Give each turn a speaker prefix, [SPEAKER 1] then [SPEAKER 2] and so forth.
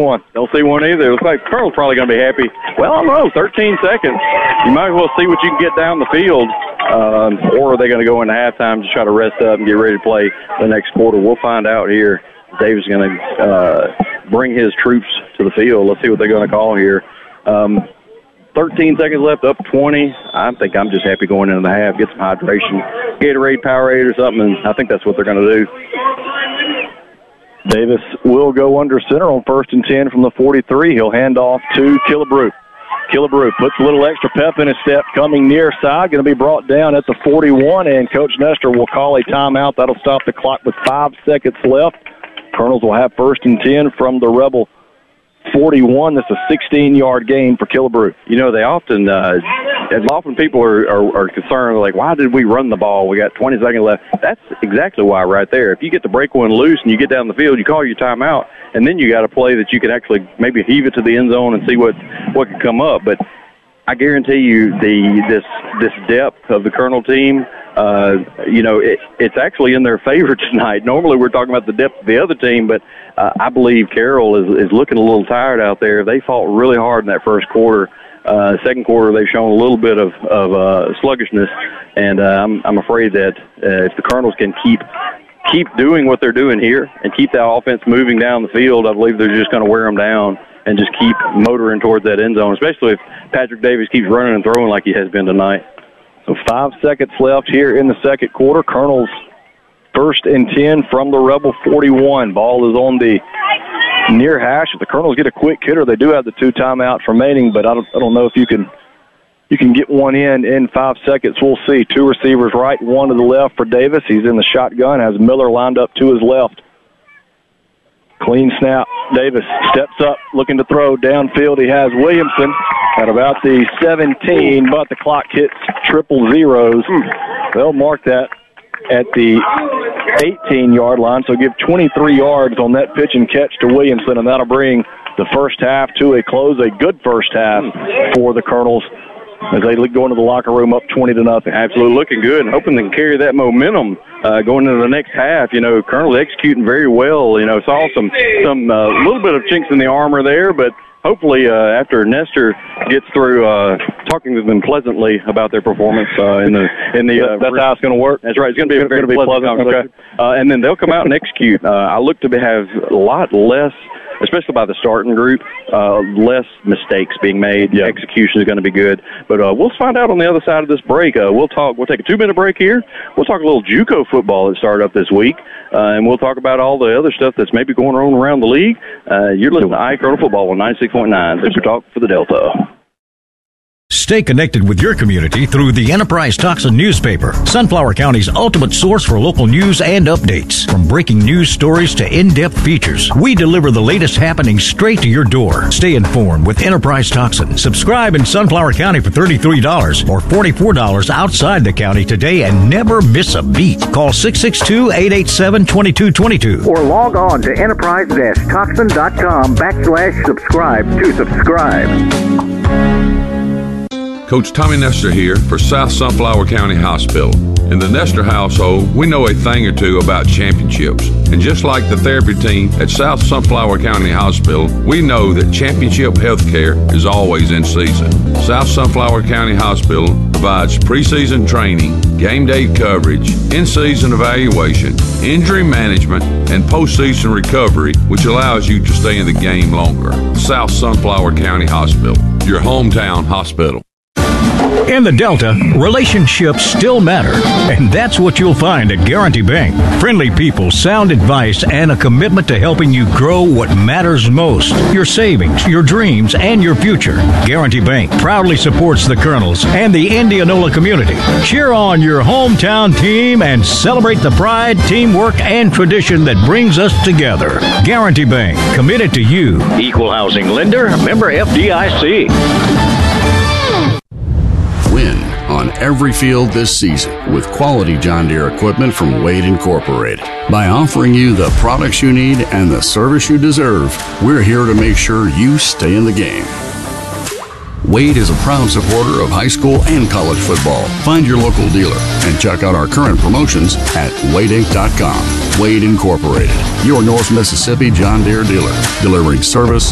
[SPEAKER 1] one.
[SPEAKER 2] Don't see one either. It looks like Colonel's probably going to be happy. Well, I don't know, 13 seconds. You might as well see what you can get down the field. Or are they going to go into halftime to try to rest up and get ready to play the next quarter? We'll find out here. Dave's going to bring his troops to the field. Let's see what they're going to call here. 13 seconds left, up 20. I think I'm just happy going into the half, get some hydration, Gatorade, Powerade or something, and I think that's what they're going to do.
[SPEAKER 1] Davis will go under center on 1st and 10 from the 43. He'll hand off to Killebrew. Killebrew puts a little extra pep in his step, coming near side, going to be brought down at the 41, and Coach Nestor will call a timeout. That'll stop the clock with 5 seconds left. Colonels will have 1st and 10 from the Rebel 41. That's a 16-yard gain for Killebrew.
[SPEAKER 2] You know, they often people are concerned, like, why did we run the ball? We got 20 seconds left. That's exactly why right there. If you get to break one loose and you get down the field, you call your timeout, and then you got a play that you can actually maybe heave it to the end zone and see what can come up. But I guarantee you this depth of the Colonel team, it's actually in their favor tonight. Normally we're talking about the depth of the other team, but I believe Carroll is looking a little tired out there. They fought really hard in that first quarter. Second quarter, they've shown a little bit of sluggishness, and I'm afraid that if the Colonels can keep doing what they're doing here and keep that offense moving down the field, I believe they're just going to wear them down and just keep motoring towards that end zone, especially if Patrick Davis keeps running and throwing like he has been tonight.
[SPEAKER 1] So 5 seconds left here in the second quarter. Colonels 1st and 10 from the Rebel 41. Ball is on the near hash. If the Colonels get a quick hitter, they do have the 2 timeouts remaining, but I don't know if you can get one in 5 seconds. We'll see. 2 receivers right, 1 to the left for Davis. He's in the shotgun, has Miller lined up to his left. Clean snap. Davis steps up, looking to throw downfield. He has Williamson at about the 17, but the clock hits triple zeros. They'll mark that at the 18-yard line, so give 23 yards on that pitch and catch to Williamson, and that'll bring the first half to a close. A good first half for the Colonels as they go into the locker room up 20-0.
[SPEAKER 2] Absolutely looking good and hoping they can carry that momentum going into the next half. You know, Colonel's executing very well. You know, saw some little bit of chinks in the armor there, but hopefully after Nestor gets through talking to them pleasantly about their performance
[SPEAKER 1] that's how it's going to work.
[SPEAKER 2] That's right. It's going to be a very pleasant conversation. Okay. And then they'll come out and execute. I look to have a lot less, especially by the starting group, less mistakes being made. Yeah. Execution is going to be good. But we'll find out on the other side of this break. We'll take a 2-minute break here. We'll talk a little JUCO football that started up this week. And we'll talk about all the other stuff that's maybe going on around the league. You're listening to Colonel Football on 96.9. Super Talk for the Delta.
[SPEAKER 3] Stay connected with your community through the Enterprise Toxin newspaper, Sunflower County's ultimate source for local news and updates. From breaking news stories to in-depth features, we deliver the latest happenings straight to your door. Stay informed with Enterprise Toxin. Subscribe in Sunflower County for $33 or $44 outside the county today and never miss a beat. Call 662-887-2222
[SPEAKER 4] or log on to enterprise-toxin.com/subscribe to subscribe.
[SPEAKER 5] Coach Tommy Nestor here for South Sunflower County Hospital. In the Nestor household, we know a thing or two about championships. And just like the therapy team at South Sunflower County Hospital, we know that championship health care is always in season. South Sunflower County Hospital provides preseason training, game day coverage, in-season evaluation, injury management, and postseason recovery, which allows you to stay in the game longer. South Sunflower County Hospital, your hometown hospital.
[SPEAKER 3] In the Delta, relationships still matter, and that's what you'll find at Guarantee Bank. Friendly people, sound advice, and a commitment to helping you grow what matters most, your savings, your dreams, and your future. Guarantee Bank proudly supports the Colonels and the Indianola community. Cheer on your hometown team and celebrate the pride, teamwork, and tradition that brings us together. Guarantee Bank, committed to you.
[SPEAKER 6] Equal housing lender, member FDIC.
[SPEAKER 7] Win on every field this season with quality John Deere equipment from Wade Incorporated. By offering you the products you need and the service you deserve, we're here to make sure you stay in the game. Wade is a proud supporter of high school and college football. Find your local dealer and check out our current promotions at wadeinc.com. Wade Incorporated, your North Mississippi John Deere dealer, delivering service